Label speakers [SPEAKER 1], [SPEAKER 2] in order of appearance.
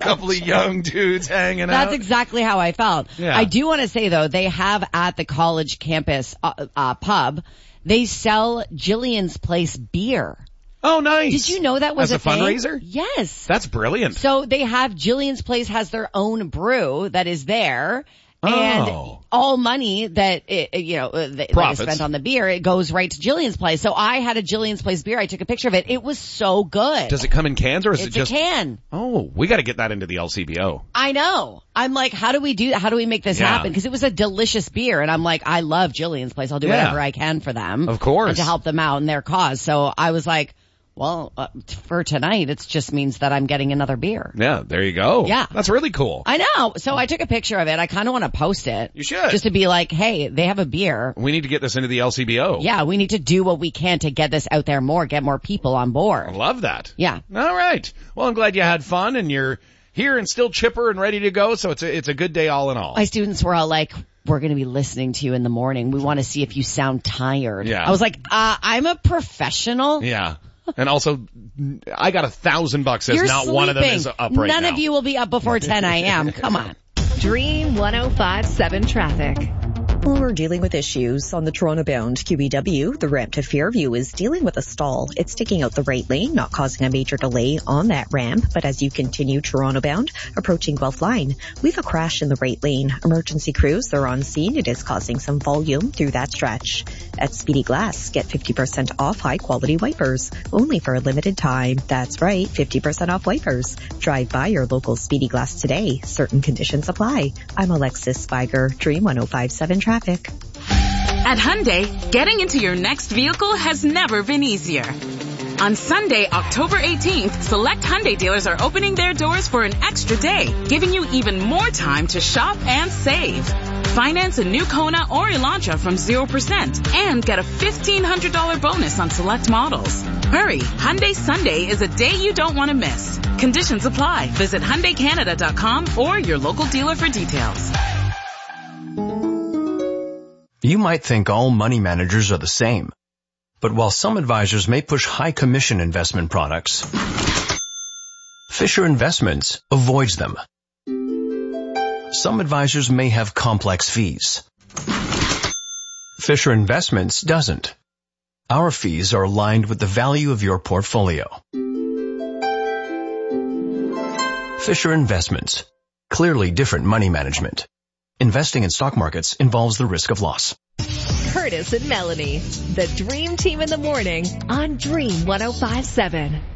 [SPEAKER 1] couple of young dudes hanging out.
[SPEAKER 2] That's exactly how I felt.
[SPEAKER 1] Yeah.
[SPEAKER 2] I do want to say, though, they have at the college campus pub, they sell Jillian's Place beer.
[SPEAKER 1] Oh, nice.
[SPEAKER 2] Did you know that was
[SPEAKER 1] As a
[SPEAKER 2] thing?
[SPEAKER 1] fundraiser?
[SPEAKER 2] Yes.
[SPEAKER 1] That's brilliant.
[SPEAKER 2] So they have Jillian's Place has their own brew that is there.
[SPEAKER 1] Oh.
[SPEAKER 2] And all money that, that is spent on the beer, it goes right to Jillian's Place. So I had a Jillian's Place beer. I took a picture of it. It was so good.
[SPEAKER 1] Does it come in cans or is
[SPEAKER 2] it's
[SPEAKER 1] it just?
[SPEAKER 2] a can.
[SPEAKER 1] Oh, we got to get that into the LCBO.
[SPEAKER 2] I know. I'm like, how do we do that? How do we make this happen? Because it was a delicious beer. And I'm like, I love Jillian's Place. I'll do whatever I can for them.
[SPEAKER 1] Of course.
[SPEAKER 2] And to help them out in their cause. So I was like, well, for tonight, it just means that I'm getting another beer.
[SPEAKER 1] Yeah, there you go.
[SPEAKER 2] Yeah.
[SPEAKER 1] That's really cool.
[SPEAKER 2] I know. So I took a picture of it. I kind of want to post it.
[SPEAKER 1] You should.
[SPEAKER 2] Just to be like, hey, they have a beer.
[SPEAKER 1] We need to get this into the LCBO.
[SPEAKER 2] Yeah, we need to do what we can to get this out there more, get more people on board.
[SPEAKER 1] I love that.
[SPEAKER 2] Yeah.
[SPEAKER 1] All right. Well, I'm glad you had fun and you're here and still chipper and ready to go. So it's a good day all in all.
[SPEAKER 2] My students were all like, we're going to be listening to you in the morning. We want to see if you sound tired.
[SPEAKER 1] Yeah.
[SPEAKER 2] I was like, I'm a professional.
[SPEAKER 1] Yeah. And also, I got $1,000 as
[SPEAKER 2] You're
[SPEAKER 1] not
[SPEAKER 2] sleeping.
[SPEAKER 1] one of them is up right now.
[SPEAKER 2] None of you will be up before 10 a.m. Come on.
[SPEAKER 3] Dream 105.7 traffic.
[SPEAKER 4] Well, we're dealing with issues on the Toronto-bound QEW. The ramp to Fairview is dealing with a stall. It's taking out the right lane, not causing a major delay on that ramp. But as you continue Toronto-bound, approaching Guelph Line, we have a crash in the right lane. Emergency crews are on scene. It is causing some volume through that stretch. At Speedy Glass, get 50% off high-quality wipers, only for a limited time. That's right, 50% off wipers. Drive by your local Speedy Glass today. Certain conditions apply. I'm Alexis Spiger, Dream 105.7 Traffic.
[SPEAKER 5] At Hyundai, getting into your next vehicle has never been easier. On Sunday, October 18th, select Hyundai dealers are opening their doors for an extra day, giving you even more time to shop and save. Finance a new Kona or Elantra from 0% and get a $1,500 bonus on select models. Hurry, Hyundai Sunday is a day you don't want to miss. Conditions apply. Visit HyundaiCanada.com or your local dealer for details.
[SPEAKER 6] You might think all money managers are the same. But while some advisors may push high commission investment products, Fisher Investments avoids them. Some advisors may have complex fees. Fisher Investments doesn't. Our fees are aligned with the value of your portfolio. Fisher Investments. Clearly different money management. Investing in stock markets involves the risk of loss.
[SPEAKER 3] Curtis and Melanie, the Dream Team in the morning on Dream 105.7.